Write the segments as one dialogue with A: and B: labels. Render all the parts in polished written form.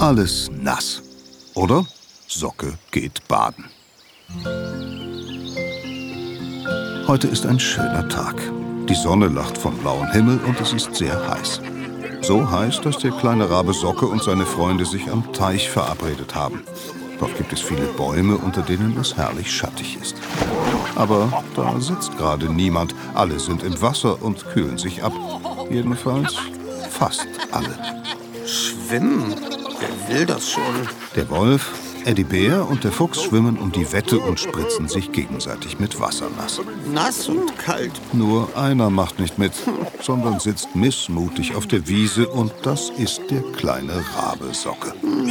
A: alles nass. Oder Socke geht baden. Heute ist ein schöner Tag. Die Sonne lacht vom blauen Himmel und es ist sehr heiß. So heiß, dass der kleine Rabe Socke und seine Freunde sich am Teich verabredet haben. Dort gibt es viele Bäume, unter denen es herrlich schattig ist. Aber da sitzt gerade niemand. Alle sind im Wasser und kühlen sich ab. Jedenfalls fast alle.
B: Schwimmen? Wer will das schon?
A: Der Wolf, Eddie Bär und der Fuchs schwimmen um die Wette und spritzen sich gegenseitig mit Wasser nass.
B: Nass und kalt.
A: Nur einer macht nicht mit, sondern sitzt missmutig auf der Wiese und das ist der kleine Rabe Socke.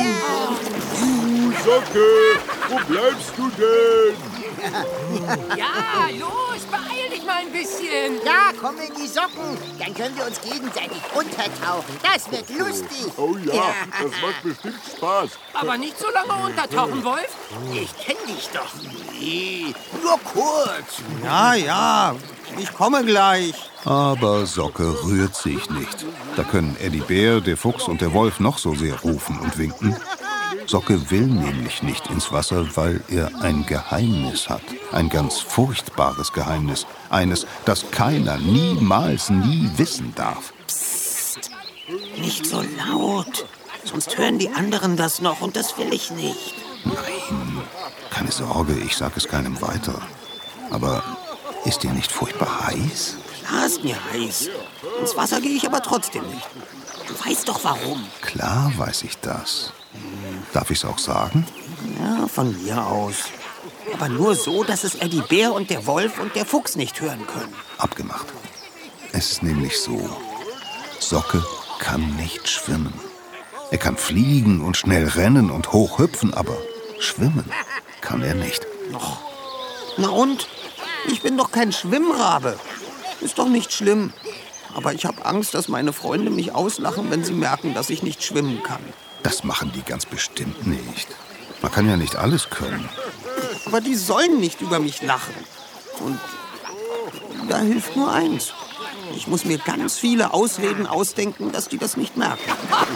C: Socke, wo bleibst du denn?
D: Ja, los, beeil dich mal ein bisschen.
E: Ja, komm in die Socken. Dann können wir uns gegenseitig untertauchen. Das wird lustig.
C: Oh ja, das macht bestimmt Spaß.
D: Aber nicht so lange untertauchen, Wolf.
E: Ich kenn dich doch. Nee, nur kurz.
B: Ja, ich komme gleich.
A: Aber Socke rührt sich nicht. Da können Eddie Bär, der Fuchs und der Wolf noch so sehr rufen und winken. Socke will nämlich nicht ins Wasser, weil er ein Geheimnis hat. Ein ganz furchtbares Geheimnis. Eines, das keiner niemals nie wissen darf.
B: Psst, nicht so laut. Sonst hören die anderen das noch und das will ich nicht.
A: Nein, keine Sorge, ich sag es keinem weiter. Aber ist dir nicht furchtbar heiß?
B: Klar ist mir heiß. Ins Wasser gehe ich aber trotzdem nicht. Du weißt doch warum.
A: Klar weiß ich das. Darf ich's auch sagen?
B: Ja, von mir aus. Aber nur so, dass es Eddie Bär und der Wolf und der Fuchs nicht hören können.
A: Abgemacht. Es ist nämlich so, Socke kann nicht schwimmen. Er kann fliegen und schnell rennen und hoch hüpfen, aber schwimmen kann er nicht.
B: Och. Na und? Ich bin doch kein Schwimmrabe. Ist doch nicht schlimm. Aber ich habe Angst, dass meine Freunde mich auslachen, wenn sie merken, dass ich nicht schwimmen kann.
A: Das machen die ganz bestimmt nicht. Man kann ja nicht alles können.
B: Aber die sollen nicht über mich lachen. Und da hilft nur eins. Ich muss mir ganz viele Ausreden ausdenken, dass die das nicht merken.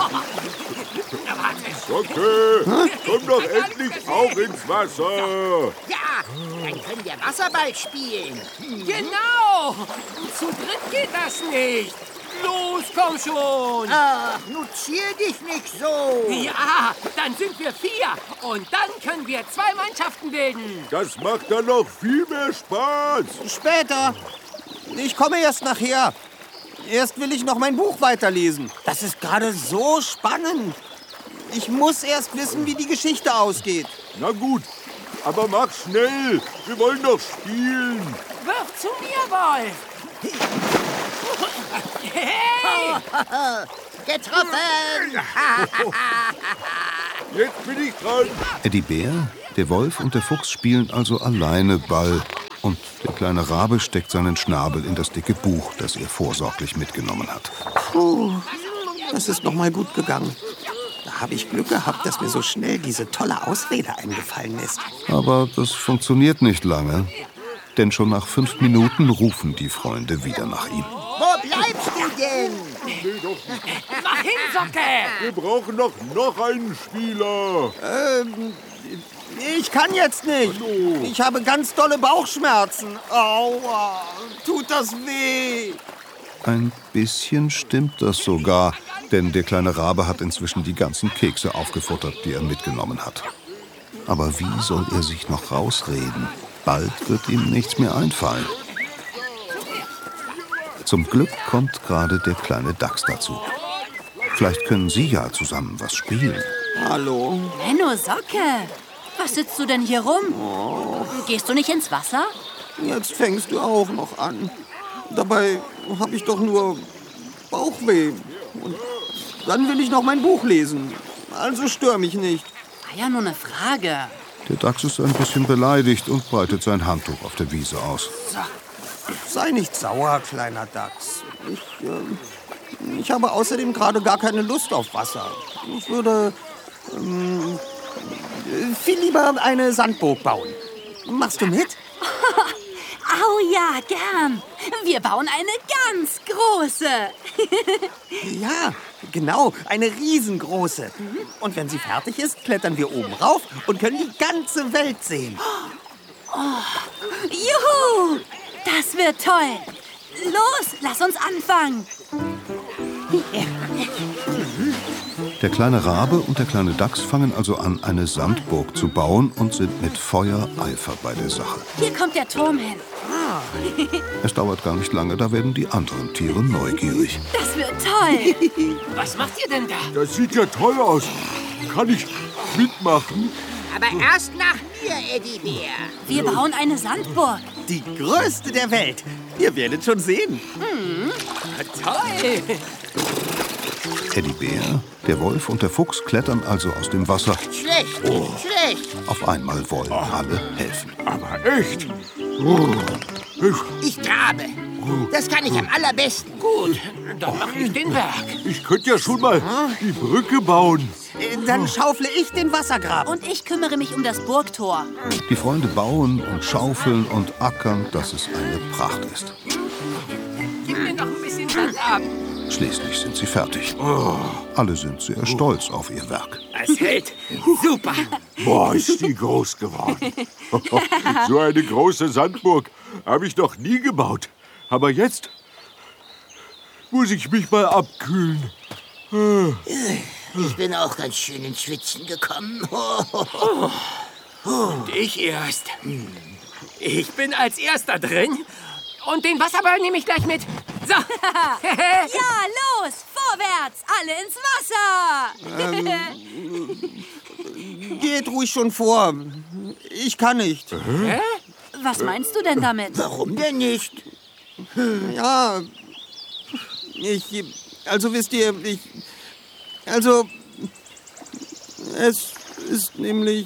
C: Socke, komm doch endlich auch ins Wasser.
E: Ja, dann können wir Wasserball spielen.
D: Genau. Zu dritt geht das nicht. Los, komm schon.
E: Ach, nun zier dich nicht so.
D: Ja, dann sind wir 4. Und dann können wir 2 Mannschaften bilden.
C: Das macht dann noch viel mehr Spaß.
B: Später. Ich komme erst nachher. Erst will ich noch mein Buch weiterlesen. Das ist gerade so spannend. Ich muss erst wissen, wie die Geschichte ausgeht.
C: Na gut, aber mach schnell. Wir wollen doch spielen.
D: Wirf zu mir, Wolf. Hey!
E: Getroffen.
C: Jetzt bin ich dran.
A: Eddie Bär, der Wolf und der Fuchs spielen also alleine Ball. Und der kleine Rabe steckt seinen Schnabel in das dicke Buch, das er vorsorglich mitgenommen hat.
B: Puh, das ist noch mal gut gegangen. Da habe ich Glück gehabt, dass mir so schnell diese tolle Ausrede eingefallen ist.
A: Aber das funktioniert nicht lange. Denn schon nach 5 Minuten rufen die Freunde wieder nach ihm.
E: Wo bleibst du denn?
D: Mach hin, Socke.
C: Wir brauchen noch einen Spieler.
B: Ich kann jetzt nicht. Ich habe ganz dolle Bauchschmerzen. Aua, tut das weh.
A: Ein bisschen stimmt das sogar, denn der kleine Rabe hat inzwischen die ganzen Kekse aufgefuttert, die er mitgenommen hat. Aber wie soll er sich noch rausreden? Bald wird ihm nichts mehr einfallen. Zum Glück kommt gerade der kleine Dachs dazu. Vielleicht können Sie ja zusammen was spielen.
B: Hallo.
F: Menno, Socke, was sitzt du denn hier rum? Gehst du nicht ins Wasser?
B: Jetzt fängst du auch noch an. Dabei habe ich doch nur Bauchweh. Und dann will ich noch mein Buch lesen. Also stör mich nicht.
F: War ja nur eine Frage.
A: Der Dachs ist ein bisschen beleidigt und breitet sein Handtuch auf der Wiese aus.
B: Sei nicht sauer, kleiner Dachs. Ich habe außerdem gerade gar keine Lust auf Wasser. Ich würde viel lieber eine Sandburg bauen. Machst du mit?
F: Au ja, gern. Wir bauen eine ganz große.
B: Ja, Genau, eine riesengroße. Und wenn sie fertig ist, klettern wir oben rauf und können die ganze Welt sehen.
F: Juhu! Das wird toll. Los, lass uns anfangen.
A: Der kleine Rabe und der kleine Dachs fangen also an, eine Sandburg zu bauen und sind mit Feuereifer bei der Sache.
F: Hier kommt der Turm hin.
A: Es dauert gar nicht lange, da werden die anderen Tiere neugierig.
F: Das wird toll.
D: Was macht ihr denn da?
C: Das sieht ja toll aus. Kann ich mitmachen?
E: Aber erst nach mir, Eddie-Bär.
F: Wir bauen eine Sandburg.
B: Die größte der Welt. Ihr werdet schon sehen.
D: Toll!
A: Eddie-Bär, der Wolf und der Fuchs klettern also aus dem Wasser.
E: Schlecht, schlecht.
A: Auf einmal wollen alle helfen.
C: Aber echt?
E: Ich trabe. Das kann ich am allerbesten.
D: Gut, dann mache ich den Berg.
C: Ich könnte ja schon mal die Brücke bauen.
B: Dann schaufle ich den Wassergraben.
F: Und ich kümmere mich um das Burgtor.
A: Die Freunde bauen und schaufeln und ackern, dass es eine Pracht ist.
D: Gib mir noch ein bisschen Sand ab.
A: Schließlich sind sie fertig. Alle sind sehr stolz auf ihr Werk.
D: Es hält. Super.
C: Boah, ist die groß geworden. So eine große Sandburg habe ich noch nie gebaut. Aber jetzt muss ich mich mal abkühlen.
E: Ich bin auch ganz schön ins Schwitzen gekommen.
D: Und ich erst. Ich bin als Erster drin. Und den Wasserball nehme ich gleich mit. So.
F: Ja, los, vorwärts, alle ins Wasser.
B: Geht ruhig schon vor. Ich kann nicht.
F: Was meinst du denn damit?
E: Warum denn nicht?
B: Ja, also wisst ihr, es ist nämlich,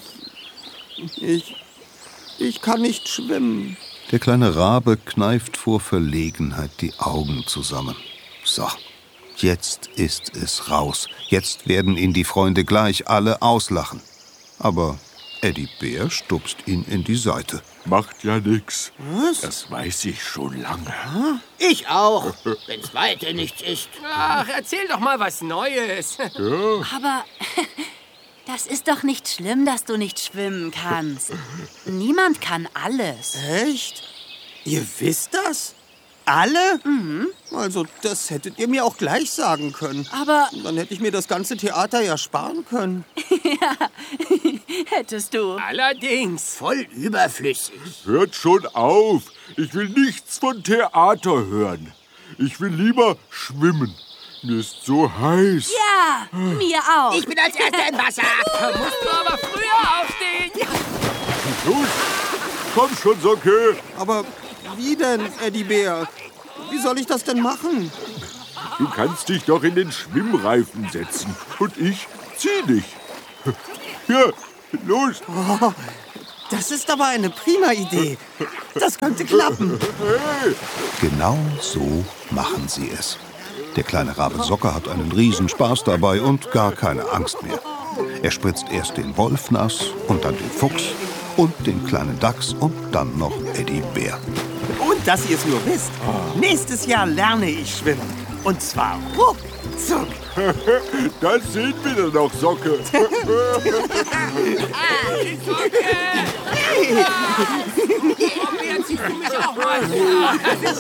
B: ich kann nicht schwimmen.
A: Der kleine Rabe kneift vor Verlegenheit die Augen zusammen. So, jetzt ist es raus. Jetzt werden ihn die Freunde gleich alle auslachen. Aber Eddie-Bär stupst ihn in die Seite.
C: Macht ja nix.
B: Was?
C: Das weiß ich schon lange.
E: Ich auch, wenn's weiter nichts ist.
D: Ach, erzähl doch mal was Neues.
F: Aber das ist doch nicht schlimm, dass du nicht schwimmen kannst. Niemand kann alles.
B: Echt? Ihr wisst das? Alle? Also, das hättet ihr mir auch gleich sagen können.
F: Aber
B: Dann hätte ich mir das ganze Theater ja sparen können.
F: hättest du.
D: Allerdings.
E: Voll überflüssig.
C: Hört schon auf. Ich will nichts von Theater hören. Ich will lieber schwimmen. Mir ist so heiß.
F: Ja, mir auch.
E: Ich bin als Erster im Wasser.
D: Da musst du aber früher aufstehen.
C: Los, komm schon, Socke.
B: Aber wie denn, Eddie-Bär? Wie soll ich das denn machen?
C: Du kannst dich doch in den Schwimmreifen setzen. Und ich zieh dich. Hier, los.
B: Das ist aber eine prima Idee. Das könnte klappen.
A: Genau so machen sie es. Der kleine Rabe Socke hat einen Riesenspaß dabei und gar keine Angst mehr. Er spritzt erst den Wolf nass und dann den Fuchs und den kleinen Dachs und dann noch Eddie-Bär.
B: Und dass ihr es nur wisst, nächstes Jahr lerne ich schwimmen. Und zwar ruckzuck.
C: Das sehen wir dann noch, Socke.
D: Jetzt ziehst du mich auch mal. Das ist